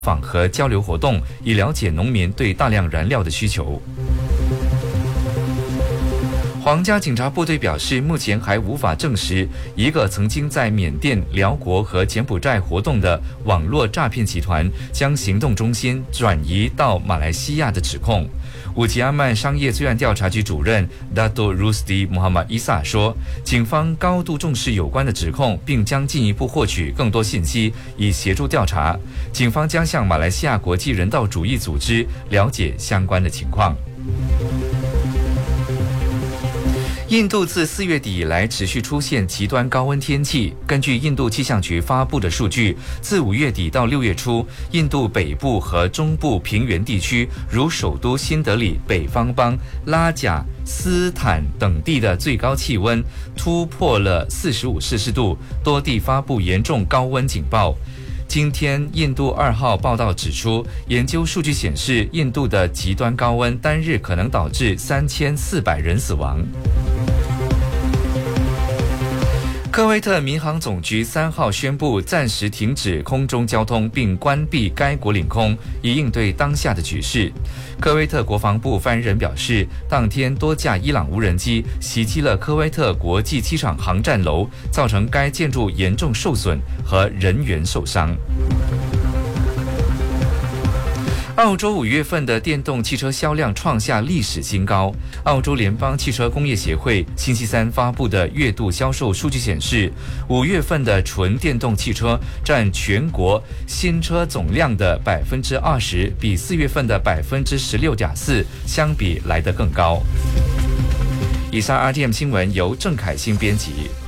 访和交流活动，以了解农民对大量燃料的需求。皇家警察部队表示，目前还无法证实一个曾经在缅甸、辽国和柬埔寨活动的网络诈骗集团将行动中心转移到马来西亚的指控。五吉阿曼商业罪案调查局主任 Dato Rusdi Muhammad Isa 说，警方高度重视有关的指控，并将进一步获取更多信息，以协助调查。警方将向马来西亚国际人道主义组织了解相关的情况。印度自4月底以来持续出现极端高温天气。根据印度气象局发布的数据，自5月底到6月初，印度北部和中部平原地区，如首都新德里、北方邦、拉贾斯坦等地的最高气温突破了45摄氏度，多地发布严重高温警报。今天，印度2号报道指出，研究数据显示，印度的极端高温单日可能导致3400人死亡。科威特民航总局3号宣布暂时停止空中交通，并关闭该国领空，以应对当下的局势。科威特国防部发言人表示，当天多架伊朗无人机袭击了科威特国际机场航站楼，造成该建筑严重受损和人员受伤。澳洲5月份的电动汽车销量创下历史新高。澳洲联邦汽车工业协会星期三发布的月度销售数据显示，5月份的纯电动汽车占全国新车总量的20%，比4月份的16.4%相比来得更高。以上 RTM 新闻由郑凯欣编辑。